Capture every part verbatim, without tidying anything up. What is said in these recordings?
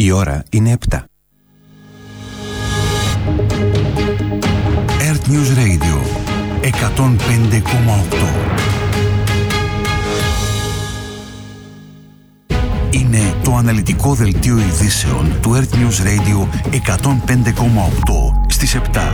Η ώρα είναι επτά. Earth News Radio εκατόν πέντε κόμμα οκτώ. Είναι το αναλυτικό δελτίο ειδήσεων του Earth News Radio εκατόν πέντε κόμμα οκτώ στις επτά.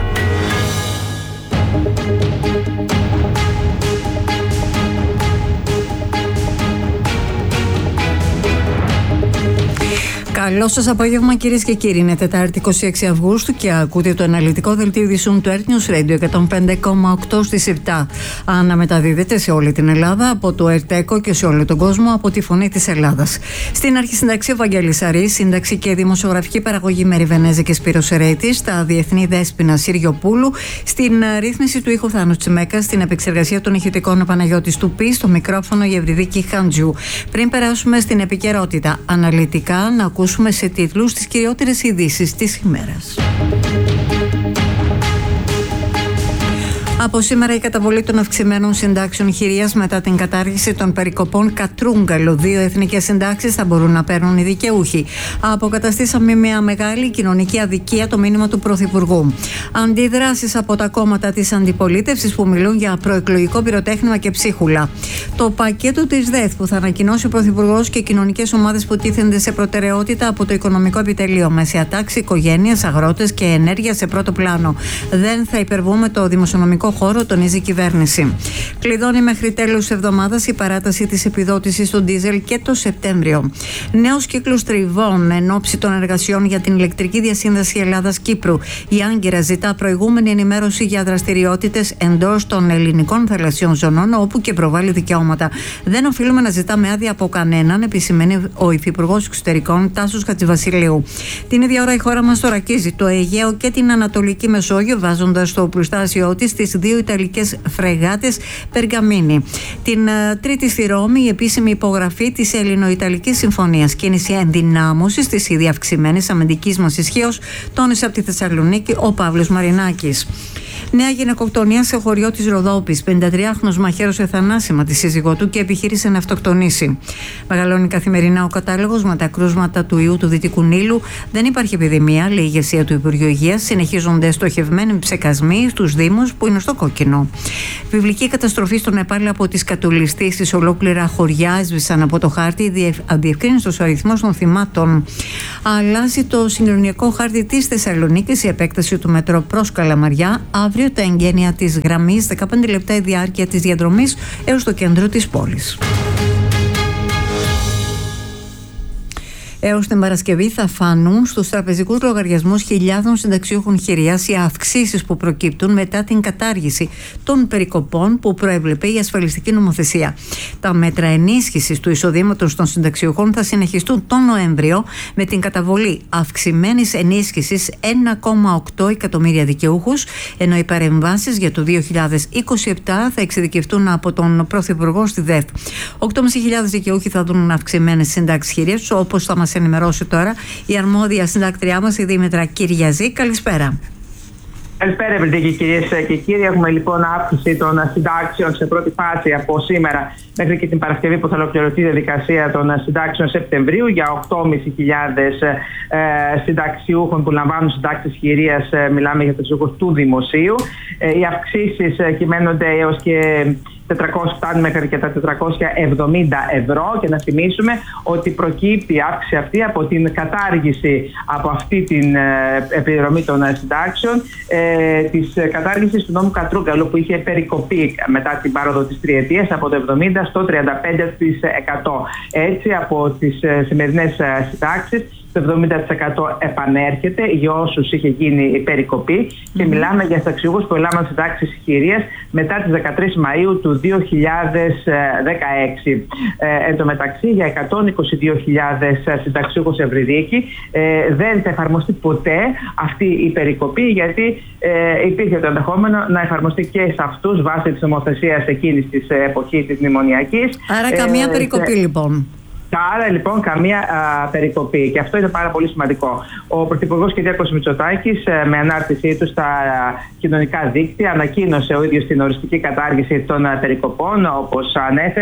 Καλό σας απόγευμα, κυρίες και κύριοι. Είναι Τετάρτη είκοσι έξι Αυγούστου και ακούτε το αναλυτικό δελτίο ειδήσεων του Earth News Radio εκατόν πέντε κόμμα οκτώ στις επτά. Αναμεταδίδεται σε όλη την Ελλάδα από το ΕΡΤΕΚΟ και σε όλο τον κόσμο από τη Φωνή της Ελλάδας. Στην αρχισυνταξία Βαγγέλης Αρής, σύνταξη και δημοσιογραφική παραγωγή Μεριβενέζη και Σπύρος Ερέτης, στα διεθνή Δέσποινα Συριοπούλου, στην ρύθμιση του ήχου Θάνου Τσιμέκα, στην επεξεργασία των ηχητικών Παναγιώτης Τουπή, στο μικρόφωνο η Ευρυδίκη Χάντζιου. Πριν περάσουμε στην επικαιρότητα, αναλυτικά να ακούσουμε σε τίτλους τις κυριότερες ειδήσεις της ημέρας. Από σήμερα η καταβολή των αυξημένων συντάξεων χειρίας μετά την κατάργηση των περικοπών κατρούγκαλο. Δύο εθνικές συντάξεις θα μπορούν να παίρνουν οι δικαιούχοι. Αποκαταστήσαμε μια μεγάλη κοινωνική αδικία, το μήνυμα του Πρωθυπουργού. Αντιδράσεις από τα κόμματα της αντιπολίτευσης που μιλούν για προεκλογικό πυροτέχνημα και ψίχουλα. Το πακέτο της ΔΕΘ που θα ανακοινώσει ο Πρωθυπουργός και κοινωνικές ομάδες που τίθενται σε προτεραιότητα από το οικονομικό επιτελείο. Μεσαία τάξη, οικογένειες, αγρότες και ενέργεια σε πρώτο πλάνο. Δεν θα υπερβούμε το δημοσιονομικό χώρο, τονίζει η κυβέρνηση. Κλειδώνει μέχρι τέλος εβδομάδας η παράταση της επιδότησης του ντίζελ και το Σεπτέμβριο. Νέος κύκλος τριβών εν ώψη των εργασιών για την ηλεκτρική διασύνδεση Ελλάδας-Κύπρου. Η Άγκυρα ζητά προηγούμενη ενημέρωση για δραστηριότητες εντός των ελληνικών θαλασσιών ζωνών, όπου και προβάλλει δικαιώματα. Δεν οφείλουμε να ζητάμε άδεια από κανέναν, επισημαίνει ο Υφυπουργός Εξωτερικών Τάσος Χατζηβασιλείου. Την ίδια ώρα η χώρα μας θωρακίζει το Αιγαίο και την Ανατολική Μεσόγειο, βάζοντας στο οπλοστάσιό της τις δύο Ιταλικές φρεγάτες Περγαμίνη. Την uh, Τρίτη στη Ρώμη η επίσημη υπογραφή της Ελληνο-Ιταλικής Συμφωνίας. Κίνηση ενδυνάμωσης της ήδη αυξημένης αμυντικής μας ισχύως, τόνισε από τη Θεσσαλονίκη ο Παύλος Μαρινάκης. Νέα γυναικοκτονία σε χωριό της Ροδόπης. πενηντατριάχρονος μαχαίρωσε θανάσιμα τη σύζυγό του και επιχείρησε να αυτοκτονήσει. Μεγαλώνει καθημερινά ο κατάλογος με τα κρούσματα του ιού του Δυτικού Νείλου. Δεν υπάρχει επιδημία, λέει η ηγεσία του Υπουργείου Υγείας. Συνεχίζονται στοχευμένοι ψεκασμοί στους Δήμους που είναι στο κόκκινο. Βιβλική καταστροφή στο Νεπάλ από τις κατολιστήσεις. Ολόκληρα χωριά έσβησαν από το χάρτη. Αδιευκρίνιστος ο αριθμός των θυμάτων. Αλλάζει το συγκοινωνιακό χάρτη της Θεσσαλονίκης η επέκταση του μετρό προς Καλαμαριά. Αύριο τα εγγένεια της γραμμής, δεκαπέντε λεπτά η διάρκεια της διαδρομής έως το κέντρο της πόλης. Έως την Παρασκευή θα φανούν στους τραπεζικούς λογαριασμούς χιλιάδων συνταξιούχων χειρίας οι αυξήσεις που προκύπτουν μετά την κατάργηση των περικοπών που προέβλεπε η ασφαλιστική νομοθεσία. Τα μέτρα ενίσχυσης του εισοδήματος των συνταξιούχων θα συνεχιστούν τον Νοέμβριο με την καταβολή αυξημένης ενίσχυσης ένα κόμμα οκτώ εκατομμύρια δικαιούχους, ενώ οι παρεμβάσεις για το δύο χιλιάδες είκοσι επτά θα εξειδικευτούν από τον Πρωθυπουργό στη ΔΕΘ. οκτώ χιλιάδες πεντακόσιοι δικαιούχοι θα δουν αυξημένες συντάξεις χειρίας, όπως θα μας ενημερώσει τώρα η αρμόδια συντάκτριά μας, η Δήμητρα Κυριαζή. Καλησπέρα. Καλησπέρα, Ευρυδίκη, κυρίες και κύριοι. Έχουμε λοιπόν αύξηση των συντάξεων σε πρώτη φάση από σήμερα μέχρι και την Παρασκευή που θα ολοκληρωθεί η διαδικασία των συντάξεων Σεπτεμβρίου για οκτώ χιλιάδες πεντακόσιους ε, συνταξιούχων που λαμβάνουν συντάξεις χειρίας. Ε, μιλάμε για τους του δημοσίου. Ε, οι αυξήσεις ε, κυμαίνονται έως και τετρακόσια, φτάνουν μέχρι και τα τετρακόσια εβδομήντα ευρώ, και να θυμίσουμε ότι προκύπτει η αύξηση αυτή από την κατάργηση από αυτή την ε, επιδρομή των ε, συντάξεων ε, της ε, κατάργησης του νόμου Κατρούγκαλου, που είχε περικοπεί μετά την πάροδο της τριετίας από το εβδομήντα στο τριάντα πέντε τοις εκατό. Έτσι, από τις ε, σημερινές ε, συντάξεις το εβδομήντα τοις εκατό επανέρχεται για όσους είχε γίνει η περικοπή, και mm-hmm. μιλάμε για συνταξιούχους που έλαβαν συντάξεις χειρίας μετά τις δεκατρείς Μαΐου του δύο χιλιάδες δεκαέξι. Ε, εν τω μεταξύ, για εκατόν είκοσι δύο χιλιάδες συνταξιούχους, Ευρυδίκη, ε, δεν θα εφαρμοστεί ποτέ αυτή η περικοπή, γιατί ε, υπήρχε το ενδεχόμενο να εφαρμοστεί και σε αυτούς βάσει της νομοθεσίας εκείνης της εποχής της μνημονιακής. Άρα καμία ε, περικοπή σε... λοιπόν. Άρα λοιπόν καμία α, περικοπή, και αυτό είναι πάρα πολύ σημαντικό. Ο Πρωθυπουργός Κυριάκος Μητσοτάκης, με ανάρτησή του στα κοινωνικά δίκτυα, ανακοίνωσε ο ίδιος την οριστική κατάργηση των α, περικοπών, όπως ανέφερε,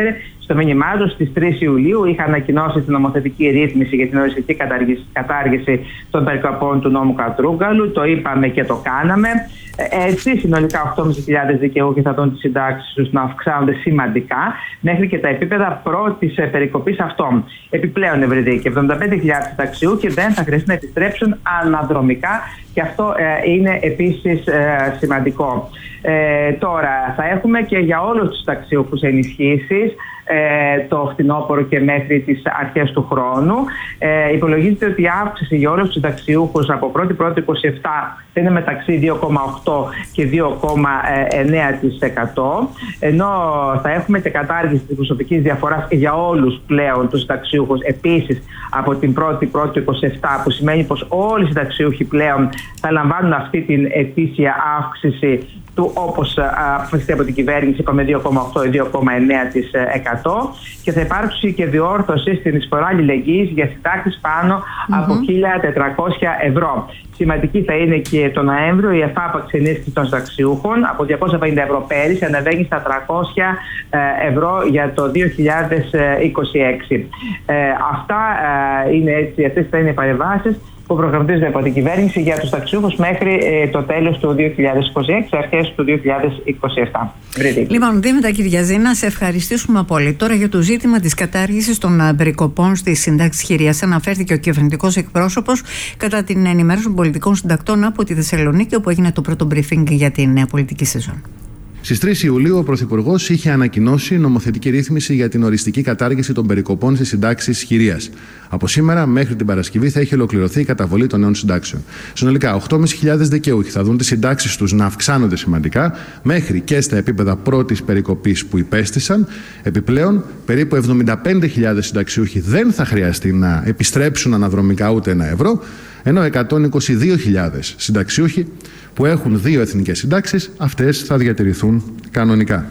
Στο μήνυμά του στις τρεις Ιουλίου είχα ανακοινώσει την νομοθετική ρύθμιση για την οριστική κατάργηση, κατάργηση των περικοπών του νόμου Κατρούγκαλου. Το είπαμε και το κάναμε. Έτσι, συνολικά οκτώ χιλιάδες πεντακόσιοι δικαιούχοι θα δουν τις συντάξεις τους να αυξάνονται σημαντικά μέχρι και τα επίπεδα πρώτης περικοπής αυτών. Επιπλέον, Ευρυδίκη, εβδομήντα πέντε χιλιάδες συνταξιούχοι δεν θα χρειαστεί να επιστρέψουν αναδρομικά και αυτό ε, είναι επίσης ε, σημαντικό. Ε, τώρα, θα έχουμε και για όλους τους συνταξιούχους ενισχύσεις ε, το φθινόπωρο και μέχρι τις αρχές του χρόνου. Ε, υπολογίζεται ότι η αύξηση για όλους τους συνταξιούχους από πρώτη πρώτη είκοσι επτά θα είναι μεταξύ δύο κόμμα οκτώ και δύο κόμμα εννέα τοις εκατό, ενώ θα έχουμε και κατάργηση της προσωπικής διαφοράς για όλους πλέον τους συνταξιούχους επίσης από την πρώτη πρώτη είκοσι επτά, που σημαίνει πως όλοι οι συνταξιούχοι πλέον θα λαμβάνουν αυτή την ετήσια αύξηση του, όπως αποφασιστεί από την κυβέρνηση, είπαμε δύο κόμμα οκτώ ή δύο κόμμα εννέα τοις εκατό, και θα υπάρξει και διόρθωση στην εισφορά αλληλεγγύης για συντάξεις πάνω mm-hmm. από χίλια τετρακόσια ευρώ. Σημαντική θα είναι και το Νοέμβριο η εφάπαξ ενίσχυση των συνταξιούχων από διακόσια πενήντα ευρώ πέρυσι ανεβαίνει στα τριακόσια ευρώ για το δύο χιλιάδες είκοσι έξι. Ε, αυτά ε, είναι έτσι, αυτές θα είναι οι παρεμβάσεις που προγραμματίζονται από την κυβέρνηση για τους ταξιούχους μέχρι ε, το τέλος του δύο χιλιάδες είκοσι έξι, αρχές του δύο χιλιάδες είκοσι επτά. Λοιπόν, Δήμητρα Κυριαζή, να σε ευχαριστήσουμε πολύ. Τώρα για το ζήτημα της κατάργησης των περικοπών στις συντάξεις χειρίας αναφέρθηκε ο κυβερνητικός εκπρόσωπος κατά την ενημέρωση των πολιτικών συντακτών από τη Θεσσαλονίκη, όπου έγινε το πρώτο briefing για την νέα πολιτική σεζόν. Στις τρεις Ιουλίου, ο Πρωθυπουργός είχε ανακοινώσει νομοθετική ρύθμιση για την οριστική κατάργηση των περικοπών στις συντάξεις χειρίας. Από σήμερα μέχρι την Παρασκευή θα έχει ολοκληρωθεί η καταβολή των νέων συντάξεων. Συνολικά, οκτώ χιλιάδες πεντακόσιοι δικαιούχοι θα δουν τις συντάξεις τους να αυξάνονται σημαντικά μέχρι και στα επίπεδα πρώτης περικοπής που υπέστησαν. Επιπλέον, περίπου εβδομήντα πέντε χιλιάδες συνταξιούχοι δεν θα χρειαστεί να επιστρέψουν αναδρομικά ούτε ένα ευρώ, ενώ εκατόν είκοσι δύο χιλιάδες συνταξιούχοι που έχουν δύο εθνικές συντάξεις, αυτές θα διατηρηθούν κανονικά.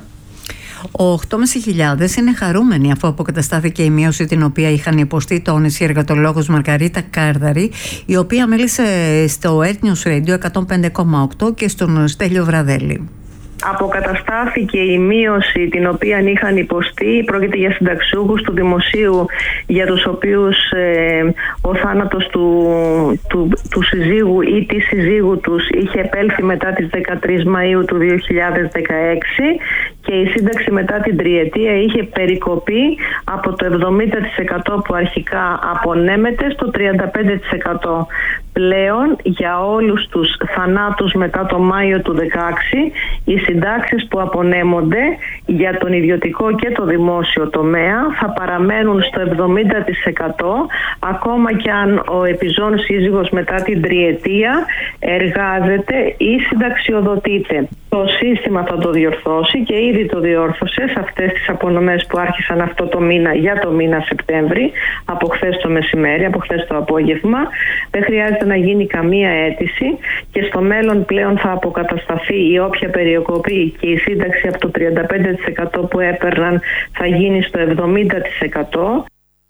οκτώ χιλιάδες πεντακόσιοι είναι χαρούμενοι αφού αποκαταστάθηκε η μείωση την οποία είχαν υποστεί, τόνισε η εργατολόγος Μαργαρίτα Κάρδαρη, η οποία μίλησε στο Earth News Radio εκατόν πέντε κόμμα οκτώ και στον Στέλιο Βραδέλη. Αποκαταστάθηκε η μείωση την οποία είχαν υποστεί. Πρόκειται για συνταξιούχους του δημοσίου για τους οποίους ε, ο θάνατος του, του, του συζύγου ή της συζύγου τους είχε επέλθει μετά τις δεκατρείς Μαΐου του δύο χιλιάδες δεκαέξι και η σύνταξη μετά την τριετία είχε περικοπεί από το εβδομήντα τοις εκατό που αρχικά απονέμεται στο τριάντα πέντε τοις εκατό. Πλέον για όλους τους θανάτους μετά το Μάιο του δύο χιλιάδες δεκαέξι οι συντάξεις που απονέμονται για τον ιδιωτικό και το δημόσιο τομέα θα παραμένουν στο εβδομήντα τοις εκατό ακόμα και αν ο επιζών σύζυγος μετά την τριετία εργάζεται ή συνταξιοδοτείται. Το σύστημα θα το διορθώσει και ήδη το διόρθωσε σε αυτές τις απονομές που άρχισαν αυτό το μήνα για το μήνα Σεπτέμβρη, από χθες το μεσημέρι, από χθες το απόγευμα. Δεν χρειάζεται να γίνει καμία αίτηση και στο μέλλον πλέον θα αποκατασταθεί η όποια περικοπή και η σύνταξη από το τριάντα πέντε τοις εκατό που έπαιρναν θα γίνει στο εβδομήντα τοις εκατό.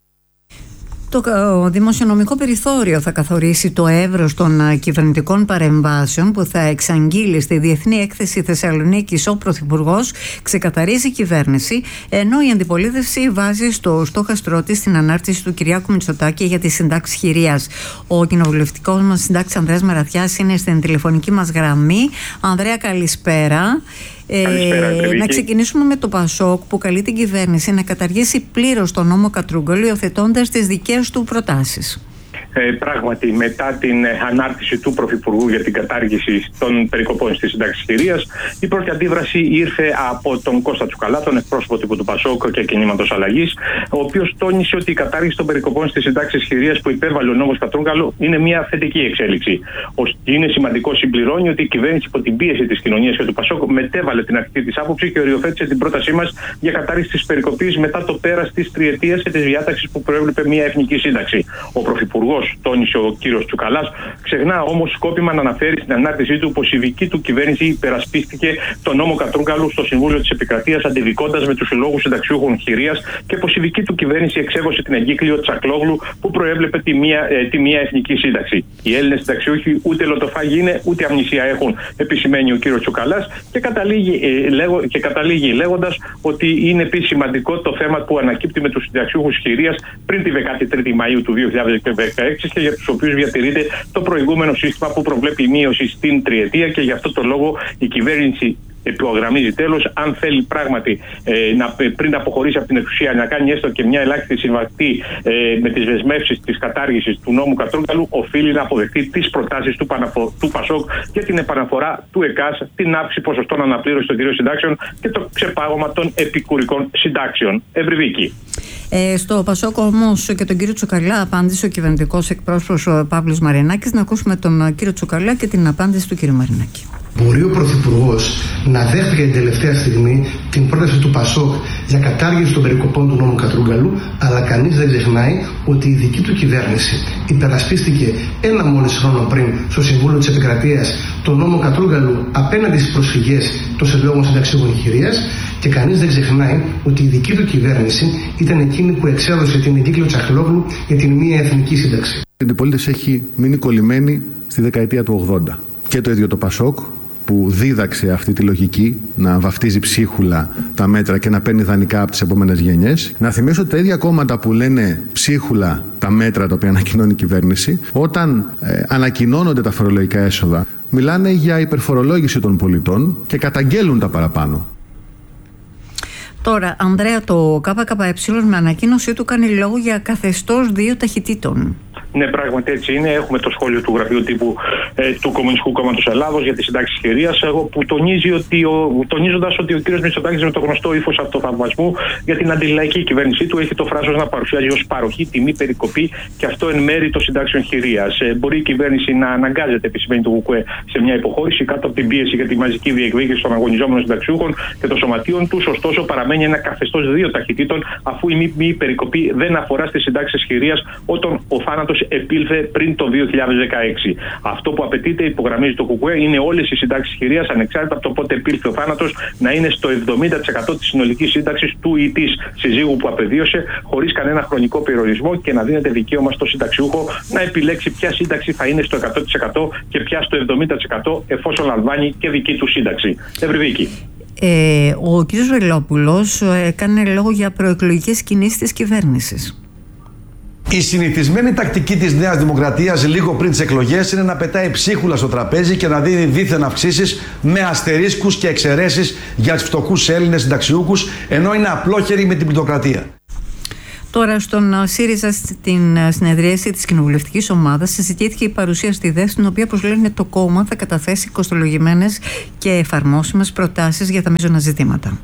Το δημοσιονομικό περιθώριο θα καθορίσει το εύρος των κυβερνητικών παρεμβάσεων που θα εξαγγείλει στη Διεθνή Έκθεση Θεσσαλονίκης ο Πρωθυπουργός, ξεκαθαρίζει η κυβέρνηση, ενώ η αντιπολίτευση βάζει στο στόχαστρό της την ανάρτηση του Κυριάκου Μητσοτάκη για τη συντάξη χειρίας. Ο κοινοβουλευτικός μας συντάξης Ανδρέας Μαραθιάς είναι στην τηλεφωνική μας γραμμή. Ανδρέα, καλησπέρα. Ε, να ξεκινήσουμε με το Πασόκ που καλεί την κυβέρνηση να καταργήσει πλήρως τον νόμο Κατρούγκαλου, υιοθετώντας τις δικές του προτάσεις. Ε, πράγματι, μετά την ανάρτηση του Πρωθυπουργού για την κατάργηση των περικοπών στη συντάξη χειρίας, η πρώτη αντίδραση ήρθε από τον Κώστα Τσουκαλά, τον εκπρόσωπο τύπου του Πασόκ και Κινήματος Αλλαγής, ο οποίος τόνισε ότι η κατάργηση των περικοπών στη συντάξη χειρίας που υπέβαλε ο νόμος Κατρούγκαλου είναι μια θετική εξέλιξη. Είναι σημαντικό, συμπληρώνει, ότι η κυβέρνηση υπό την πίεση της κοινωνίας και του Πασόκ μετέβαλε την αρχική της άποψη και οριοθέτησε την πρότασή μας για κατάργηση της περικοπής μετά το πέρας της τριετίας και της διάταξης που προέβλεπε μια εθνική σύνταξη. Ο Πρωθυπουργός σαφώς τόνισε ο κύριος Τσουκαλάς. Ξεχνά όμως σκόπιμα να αναφέρει στην ανάρτησή του πως η δική του κυβέρνηση υπερασπίστηκε τον νόμο Κατρούγκαλου στο Συμβούλιο της Επικρατείας, αντιδικώντας με τους συλλόγους συνταξιούχων χειρίας, και πως η δική του κυβέρνηση εξέγωσε την εγκύκλιο Τσακλόγλου που προέβλεπε τη μία, ε, τη μία εθνική σύνταξη. Οι Έλληνες συνταξιούχοι ούτε λοτοφάγοι είναι, ούτε αμνησία έχουν, επισημαίνει ο κύριος Τσουκαλάς, και καταλήγει, ε, λέγω, και καταλήγει λέγοντας ότι είναι επίσης σημαντικό το θέμα που ανακύπτει με τους συνταξιούχους χειρίας πριν τη δεκάτη τρίτη Μαΐου του δύο χιλιάδες δεκαέξι και για τους οποίους διατηρείται το προηγούμενο σύστημα που προβλέπει μείωση στην τριετία, και γι' αυτό το λόγο η κυβέρνηση υπογραμμίζει τέλος, αν θέλει πράγματι ε, να, πριν αποχωρήσει από την εξουσία, να κάνει έστω και μια ελάχιστη συμβατή ε, με τις δεσμεύσεις της κατάργησης του νόμου Κατρούγκαλου, οφείλει να αποδεχτεί τις προτάσεις του, Παναφο, του ΠΑΣΟΚ για την επαναφορά του ΕΚΑΣ, την αύξηση ποσοστών αναπλήρωσης των κυρίων συντάξεων και το ξεπάγωμα των επικουρικών συντάξεων. Ευρυβίκη. Ε, στο ΠΑΣΟΚ όμως και τον κύριο Τσουκαλά απάντησε ο κυβερνητικός εκπρόσωπος ο Παύλος Μαρινάκης. Να ακούσουμε τον κύριο Τσουκαλά και την απάντηση του κύριου Μαρινάκη. Μπορεί ο Πρωθυπουργός να δέχτηκε την τελευταία στιγμή την πρόταση του ΠΑΣΟΚ για κατάργηση των περικοπών του νόμου Κατρούγκαλου, αλλά κανείς δεν ξεχνάει ότι η δική του κυβέρνηση υπερασπίστηκε ένα μόλις χρόνο πριν στο Συμβούλιο της Επικρατείας τον νόμο Κατρούγκαλου απέναντι στις προσφυγές των συλλόγων συνταξιούχων χειρίας, και κανείς δεν ξεχνάει ότι η δική του κυβέρνηση ήταν εκείνη που εξέδωσε την εγκύκλιο Τσακλόγλου για την μία εθνική σύνταξη. Η αντιπολίτευση έχει μείνει κολλημένη στη δεκαετία του ογδόντα. Και το ίδιο το ΠΑΣΟΚ, που δίδαξε αυτή τη λογική να βαφτίζει ψίχουλα τα μέτρα και να παίρνει δανεικά από τις επόμενες γενιές. Να θυμίσω ότι τα ίδια κόμματα που λένε ψίχουλα τα μέτρα τα οποία ανακοινώνει η κυβέρνηση, όταν ε, ανακοινώνονται τα φορολογικά έσοδα, μιλάνε για υπερφορολόγηση των πολιτών και καταγγέλουν τα παραπάνω. Τώρα, Ανδρέα, το ΚΚΕ με ανακοίνωσή του κάνει λόγο για καθεστώς δύο ταχυτήτων. Ναι, πράγματι έτσι είναι. Έχουμε το σχόλιο του Γραφείου Τύπου ε, του Κομμουνιστικού Κόμματος Ελλάδος για τις συντάξεις χειρίας, που τονίζει ότι ο, τονίζοντας ότι ο κ. Μητσοτάκης με το γνωστό ύφος αυτοθαυμασμού για την αντιλαϊκή κυβέρνησή του έχει το φράσος να παρουσιάζει ως παροχή, τιμή, περικοπή, και αυτό εν μέρη των συντάξεων χειρίας. Ε, μπορεί η κυβέρνηση να αναγκάζεται, επισημαίνει το ΚΚΕ, σε μια υποχώρηση κάτω από την πίεση για τη μαζική διεκδίκηση των αγωνιζόμενων συνταξιούχων και των σωματείων τους. Ωστόσο, παραμένει ένα καθεστώς δύο ταχυτήτων, αφού η μη, μη περικοπή δεν αφορά στις συντάξεις χειρίας όταν ο θάνατος επήλθε πριν το δύο χιλιάδες δεκαέξι. Αυτό που απαιτείται, υπογραμμίζει το ΚΚΕ, είναι όλες οι συντάξεις χειρίας, ανεξάρτητα από το πότε επήλθε ο θάνατος, να είναι στο εβδομήντα τοις εκατό της συνολικής σύνταξης του ή της συζύγου που απεδίωσε, χωρίς κανένα χρονικό περιορισμό, και να δίνεται δικαίωμα στο συνταξιούχο να επιλέξει ποια σύνταξη θα είναι στο εκατό τοις εκατό και ποια στο εβδομήντα τοις εκατό, εφόσον λαμβάνει και δική του σύνταξη. Ευρυβίκη. Ε, ο κ. Βελόπουλος έκανε λόγο για προεκλογικές κινήσεις της κυβέρνησης. Η συνηθισμένη τακτική της Νέας Δημοκρατίας λίγο πριν τις εκλογές είναι να πετάει ψίχουλα στο τραπέζι και να δίνει δίθεν αυξήσεις με αστερίσκους και εξαιρέσεις για τους φτωχούς Έλληνες συνταξιούχους, ενώ είναι απλόχεροι με την πλουτοκρατία. Τώρα, στον ΣΥΡΙΖΑ, στην συνεδρίαση της κοινοβουλευτικής ομάδας, συζητήθηκε η παρουσία στη ΔΕΘ, στην οποία, όπως λένε, το κόμμα θα καταθέσει κοστολογημένες και εφαρμόσιμες προτάσεις για τα μείζωνα ζητήματα.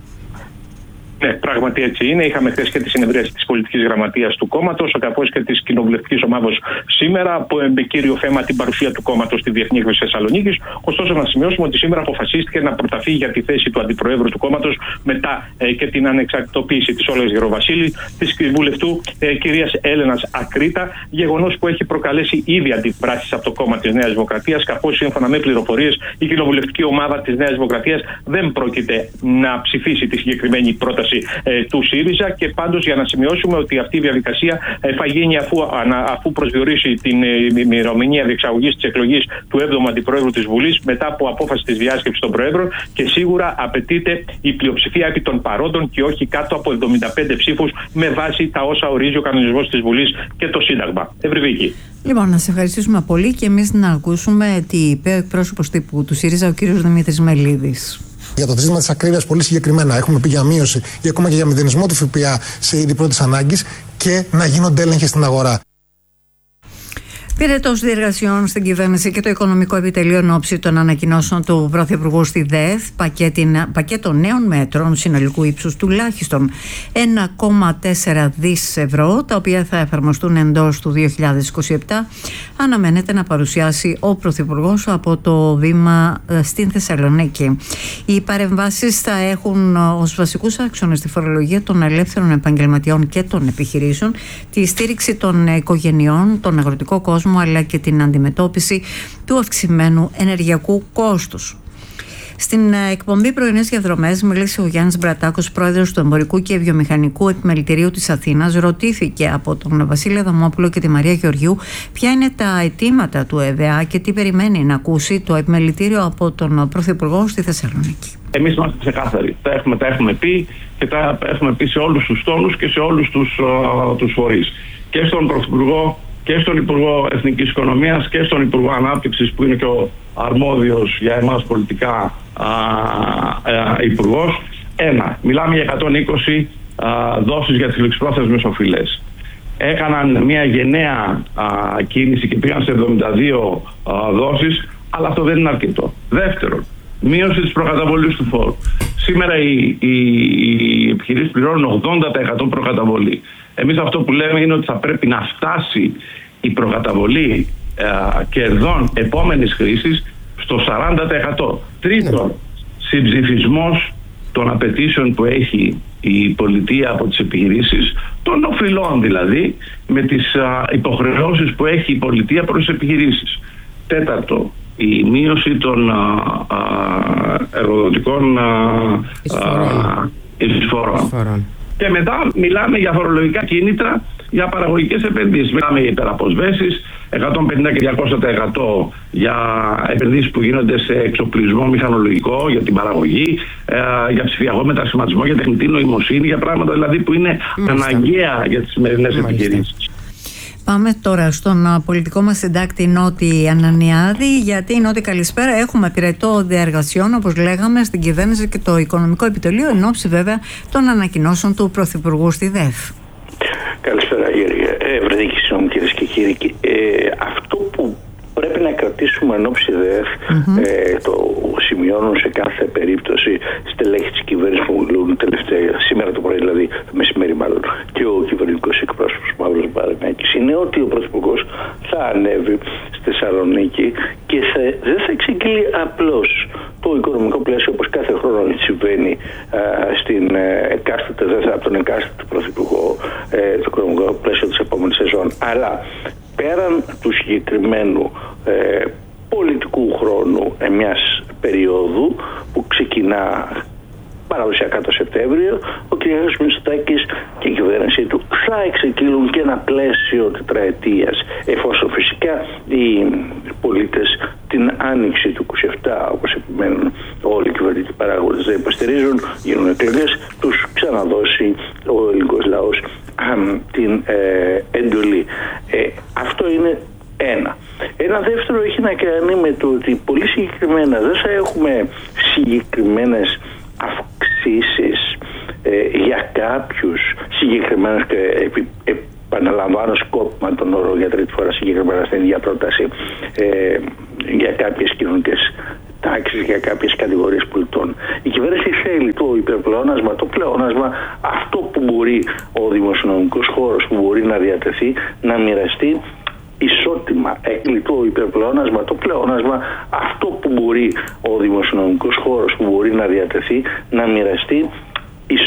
Ναι, πράγματι έτσι είναι. Είχαμε χθες και τη συνεδρίαση της πολιτικής γραμματείας του κόμματος, καθώς και της κοινοβουλευτικής ομάδος σήμερα, που με κύριο θέμα την παρουσία του κόμματος στη Διεθνή Έκθεση Θεσσαλονίκης. Ωστόσο, να σημειώσουμε ότι σήμερα αποφασίστηκε να προταθεί για τη θέση του αντιπροέδρου του κόμματος, μετά ε, και την ανεξαρτητοποίηση της Όλγας Γεροβασίλη, της βουλευτού ε, κυρίας Έλενας Ακρίτα, γεγονός που έχει προκαλέσει ήδη αντιδράσεις από το κόμμα της Νέας Δημοκρατίας, καθώς σύμφωνα με πληροφορίες η κοινοβουλευτική ομάδα της Νέας Δημοκρατίας δεν πρόκειται να ψηφίσει τη συγκεκριμένη πρόταση Ε, του ΣΥΡΙΖΑ, και πάντως για να σημειώσουμε ότι αυτή η διαδικασία ε, θα γίνει αφού, ανα, αφού προσδιορίσει την ε, ημερομηνία διεξαγωγής της εκλογής του έβδομου Αντιπροέδρου της Βουλής, μετά από απόφαση της διάσκεψης των Προέδρων, και σίγουρα απαιτείται η πλειοψηφία επί των παρόντων και όχι κάτω από εβδομήντα πέντε ψήφους, με βάση τα όσα ορίζει ο κανονισμός της Βουλής και το Σύνταγμα. Ευρυβίκη. Λοιπόν, να σε ευχαριστήσουμε πολύ, και εμείς να ακούσουμε τι είπε ο εκπρόσωπος τύπου του ΣΥΡΙΖΑ, ο κ. Δημήτρης Μελίδης. Για το ζήτημα της ακρίβειας, πολύ συγκεκριμένα, έχουμε πει για μείωση ή ακόμα και για μηδενισμό του ΦΠΑ σε είδη πρώτης ανάγκης, και να γίνονται έλεγχοι στην αγορά. Πυρετός διεργασιών στην κυβέρνηση και το Οικονομικό Επιτελείο εν ώψη των ανακοινώσεων του Πρωθυπουργού στη ΔΕΘ, πακέτο νέων μέτρων συνολικού ύψους τουλάχιστον ένα κόμμα τέσσερα δις ευρώ, τα οποία θα εφαρμοστούν εντός του δύο χιλιάδες είκοσι επτά, αναμένεται να παρουσιάσει ο Πρωθυπουργός από το βήμα στην Θεσσαλονίκη. Οι παρεμβάσεις θα έχουν ως βασικούς άξονες τη φορολογία των ελεύθερων επαγγελματιών και των επιχειρήσεων, τη στήριξη των οικογενειών, τον αγροτικό κόσμο, αλλά και την αντιμετώπιση του αυξημένου ενεργειακού κόστους. Στην εκπομπή Πρωινές Διαδρομές μίλησε ο Γιάννης Μπρατάκος, πρόεδρος του Εμπορικού και Βιομηχανικού Επιμελητηρίου της Αθήνας. Ρωτήθηκε από τον Βασίλη Αδαμόπουλο και τη Μαρία Γεωργιού ποια είναι τα αιτήματα του ΕΒΑ και τι περιμένει να ακούσει το Επιμελητήριο από τον Πρωθυπουργό στη Θεσσαλονίκη. Εμείς είμαστε ξεκάθαροι. Τα έχουμε, τα έχουμε πει και τα έχουμε πει σε όλους τους τόνους και σε όλους τους, uh, τους φορείς. Και στον Πρωθυπουργό και στον Υπουργό Εθνικής Οικονομίας και στον Υπουργό Ανάπτυξης, που είναι και ο αρμόδιος για εμάς πολιτικά α, α, υπουργός. Ένα, μιλάμε για εκατόν είκοσι α, δόσεις για τις ληξιπρόθεσμες οφειλές. Έκαναν μια γενναία α, κίνηση και πήγαν σε εβδομήντα δύο α, δόσεις, αλλά αυτό δεν είναι αρκετό. Δεύτερον, μείωση της προκαταβολής του φόρου. Σήμερα οι, οι, οι επιχειρήσεις πληρώνουν ογδόντα τοις εκατό προκαταβολή. Εμείς αυτό που λέμε είναι ότι θα πρέπει να φτάσει η προκαταβολή ε, κερδών επόμενης χρήσης στο σαράντα τοις εκατό. Τρίτον, συμψηφισμός των απαιτήσεων που έχει η πολιτεία από τις επιχειρήσεις, των οφειλών δηλαδή, με τις α, υποχρεώσεις που έχει η πολιτεία προς τις επιχειρήσεις. Τέταρτο, η μείωση των α, α, εργοδοτικών εισφορών. Και μετά μιλάμε για φορολογικά κίνητρα για παραγωγικές επενδύσεις. Μιλάμε για υπεραποσβέσεις, εκατόν πενήντα και διακόσια τοις εκατό για επενδύσεις που γίνονται σε εξοπλισμό μηχανολογικό, για την παραγωγή, ε, για ψηφιακό μετασχηματισμό, για τεχνητή νοημοσύνη, για πράγματα δηλαδή που είναι Μάλιστα. αναγκαία για τις σημερινές επιχειρήσεις. Πάμε τώρα στον πολιτικό μας συντάκτη Νότι Ανανιάδη, γιατί Νότι καλησπέρα. Έχουμε πυρετό διεργασιών, όπως λέγαμε, στην κυβέρνηση και το Οικονομικό Επιτελείο, εν ώψη βέβαια των ανακοινώσεων του Πρωθυπουργού στη ΔΕΘ. Καλησπέρα κύριε Ευρεδίκη, συγγνώμη κυρίες και κύριοι. Ε, αυτό που πρέπει να κρατήσουμε εν ώψη ΔΕΘ, mm-hmm. ε, το σημειώνουν σε κάθε περίπτωση στελέχη της κυβέρνησης που μιλούν τελευταία, σήμερα το πρωί δηλαδή, το μεσημέρι μάλλον, και ο κυβερνητικός εκπρόσωπος Μαύρος Μπαρενάκης, είναι ότι ο Πρωθυπουργός θα ανέβει στη Θεσσαλονίκη και θα, δεν θα εξαγγείλει απλώς το οικονομικό πλαίσιο όπως κάθε χρόνο συμβαίνει α, στην εκάστοτε, δεν θα από τον εκάστοτε Πρωθυπουργό, ε, το οικονομικό πλαίσιο της επόμενης σεζόν, αλλά πέραν του συγκεκριμένου ε, πολιτικού χρόνου ε, μιας περίοδου που ξεκινά παραδοσιακά το Σεπτέμβριο, ο κ. Μητσοτάκης και η κυβέρνησή του θα εξεκύλουν και ένα πλαίσιο τετραετίας, εφόσον φυσικά οι πολίτες την άνοιξη του είκοσι επτά, όπως επιμένουν όλοι οι κυβερνητικοί παράγοντες, δεν υποστηρίζουν, γίνουν εκλογές, τους ξαναδώσει ο ελληνικός λαός α, την ε, εντολή. Ε, αυτό είναι ένα. Ένα δεύτερο έχει να κάνει με το ότι πολύ συγκεκριμένα δεν θα έχουμε συγκεκριμένες αυξήσεις ε, για κάποιους συγκεκριμένους και επι, επαναλαμβάνω σκόπιμα τον όρο για τρίτη φορά συγκεκριμένα στην ίδια πρόταση ε, για κάποιες κοινωνικές τάξεις, για κάποιες κατηγορίες πολιτών. Η κυβέρνηση θέλει το υπερπλεόνασμα, το πλεόνασμα, αυτό που μπορεί ο δημοσιονομικός χώρος που μπορεί να διατεθεί να μοιραστεί ισότιμα, εκλειτό υπερπλεόνασμα, το πλεόνασμα, αυτό που μπορεί ο δημοσιονομικός χώρος που μπορεί να διατεθεί να μοιραστεί